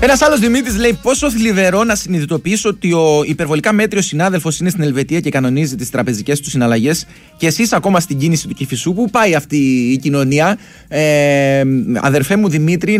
Ένας άλλος Δημήτρης λέει: πόσο θλιβερό να συνειδητοποιήσω ότι ο υπερβολικά μέτριος συνάδελφος είναι στην Ελβετία και κανονίζει τις τραπεζικές του συναλλαγές και εσείς ακόμα στην κίνηση του Κηφισού. Πού πάει αυτή η κοινωνία, αδερφέ μου Δημήτρη?